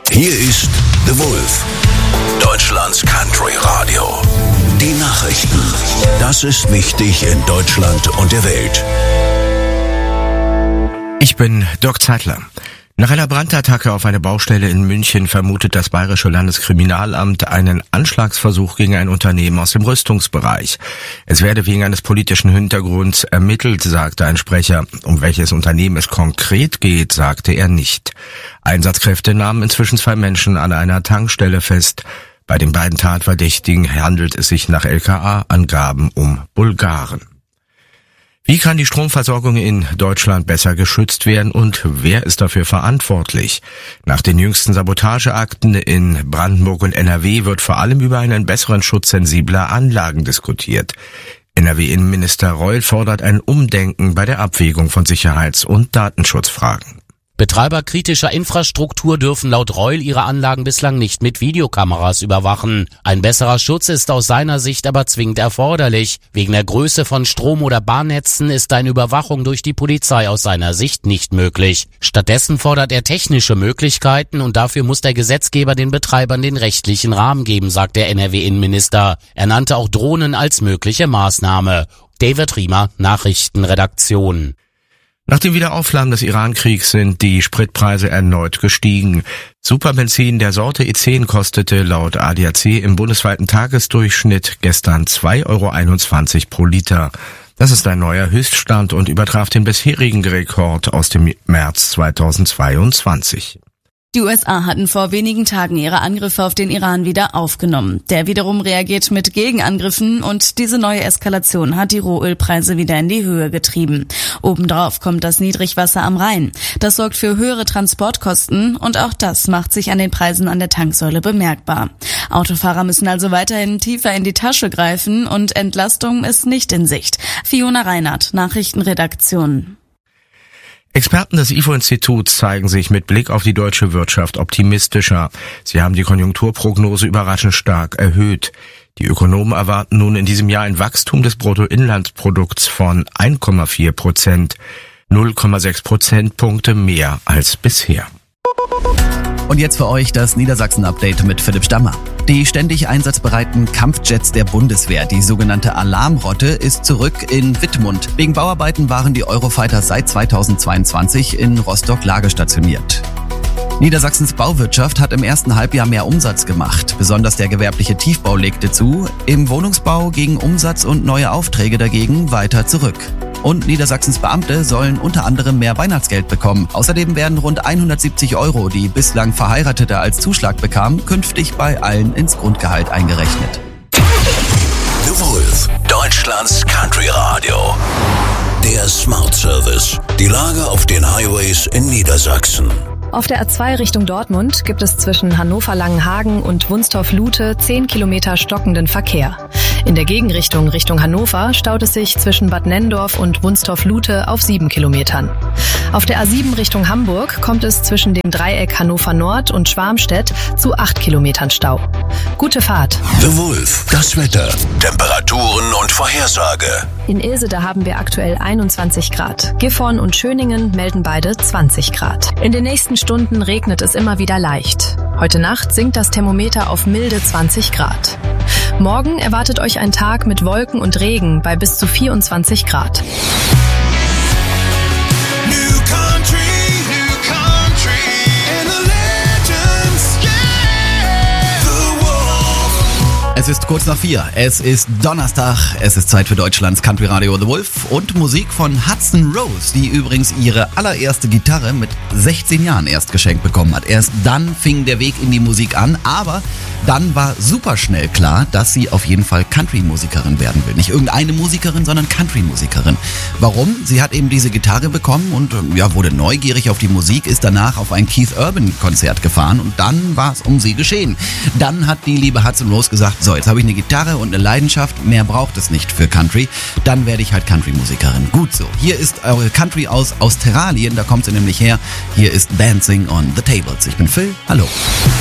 Hier ist The Wolf, Deutschlands Country Radio. Die Nachrichten. Das ist wichtig in Deutschland und der Welt. Ich bin Dirk Zeitler. Nach einer Brandattacke auf eine Baustelle in München vermutet das Bayerische Landeskriminalamt einen Anschlagsversuch gegen ein Unternehmen aus dem Rüstungsbereich. Es werde wegen eines politischen Hintergrunds ermittelt, sagte ein Sprecher. Um welches Unternehmen es konkret geht, sagte er nicht. Einsatzkräfte nahmen inzwischen 2 Menschen an einer Tankstelle fest. Bei den beiden Tatverdächtigen handelt es sich nach LKA-Angaben um Bulgaren. Wie kann die Stromversorgung in Deutschland besser geschützt werden und wer ist dafür verantwortlich? Nach den jüngsten Sabotageakten in Brandenburg und NRW wird vor allem über einen besseren Schutz sensibler Anlagen diskutiert. NRW-Innenminister Reul fordert ein Umdenken bei der Abwägung von Sicherheits- und Datenschutzfragen. Betreiber kritischer Infrastruktur dürfen laut Reul ihre Anlagen bislang nicht mit Videokameras überwachen. Ein besserer Schutz ist aus seiner Sicht aber zwingend erforderlich. Wegen der Größe von Strom- oder Bahnnetzen ist eine Überwachung durch die Polizei aus seiner Sicht nicht möglich. Stattdessen fordert er technische Möglichkeiten und dafür muss der Gesetzgeber den Betreibern den rechtlichen Rahmen geben, sagt der NRW-Innenminister. Er nannte auch Drohnen als mögliche Maßnahme. David Riemer, Nachrichtenredaktion. Nach dem Wiederaufflammen des Iran-Kriegs sind die Spritpreise erneut gestiegen. Superbenzin der Sorte E10 kostete laut ADAC im bundesweiten Tagesdurchschnitt gestern 2,21 € pro Liter. Das ist ein neuer Höchststand und übertraf den bisherigen Rekord aus dem März 2022. Die USA hatten vor wenigen Tagen ihre Angriffe auf den Iran wieder aufgenommen. Der wiederum reagiert mit Gegenangriffen und diese neue Eskalation hat die Rohölpreise wieder in die Höhe getrieben. Obendrauf kommt das Niedrigwasser am Rhein. Das sorgt für höhere Transportkosten und auch das macht sich an den Preisen an der Tanksäule bemerkbar. Autofahrer müssen also weiterhin tiefer in die Tasche greifen und Entlastung ist nicht in Sicht. Fiona Reinhardt, Nachrichtenredaktion. Experten des IFO-Instituts zeigen sich mit Blick auf die deutsche Wirtschaft optimistischer. Sie haben die Konjunkturprognose überraschend stark erhöht. Die Ökonomen erwarten nun in diesem Jahr ein Wachstum des Bruttoinlandsprodukts von 1,4%, 0,6 Prozentpunkte mehr als bisher. Und jetzt für euch das Niedersachsen-Update mit Philipp Stammer. Die ständig einsatzbereiten Kampfjets der Bundeswehr, die sogenannte Alarmrotte, ist zurück in Wittmund. Wegen Bauarbeiten waren die Eurofighter seit 2022 in Rostock lagerstationiert. Niedersachsens Bauwirtschaft hat im ersten Halbjahr mehr Umsatz gemacht. Besonders der gewerbliche Tiefbau legte zu. Im Wohnungsbau gingen Umsatz und neue Aufträge dagegen weiter zurück. Und Niedersachsens Beamte sollen unter anderem mehr Weihnachtsgeld bekommen. Außerdem werden rund 170 €, die bislang Verheiratete als Zuschlag bekamen, künftig bei allen ins Grundgehalt eingerechnet. The Wolf, Deutschlands Country Radio. Der Smart Service. Die Lage auf den Highways in Niedersachsen. Auf der A2 Richtung Dortmund gibt es zwischen Hannover-Langenhagen und Wunstorf-Lute 10 Kilometer stockenden Verkehr. In der Gegenrichtung Richtung Hannover staut es sich zwischen Bad Nenndorf und Wunstorf-Lute auf 7 Kilometern. Auf der A7 Richtung Hamburg kommt es zwischen dem Dreieck Hannover Nord und Schwarmstedt zu 8 Kilometern Stau. Gute Fahrt. The Wolf, das Wetter, Temperaturen und Vorhersage. In Ilsede haben wir aktuell 21 Grad. Gifhorn und Schöningen melden beide 20 Grad. In den nächsten Stunden regnet es immer wieder leicht. Heute Nacht sinkt das Thermometer auf milde 20 Grad. Morgen erwartet euch ein Tag mit Wolken und Regen bei bis zu 24 Grad. Es ist kurz nach 4. Es ist Donnerstag. Es ist Zeit für Deutschlands Country Radio The Wolf und Musik von Hudson Rose, die übrigens ihre allererste Gitarre mit 16 Jahren erst geschenkt bekommen hat. Erst dann fing der Weg in die Musik an, aber dann war super schnell klar, dass sie auf jeden Fall Country-Musikerin werden will. Nicht irgendeine Musikerin, sondern Country-Musikerin. Warum? Sie hat eben diese Gitarre bekommen und wurde neugierig auf die Musik, ist danach auf ein Keith Urban-Konzert gefahren und dann war es um sie geschehen. Dann hat die liebe Hudson Rose gesagt, so, jetzt habe ich eine Gitarre und eine Leidenschaft, mehr braucht es nicht für Country, dann werde ich halt Country-Musikerin. Gut so. Hier ist eure Country aus Australien, da kommt sie nämlich her. Hier ist Dancing on the Tables. Ich bin Phil, hallo.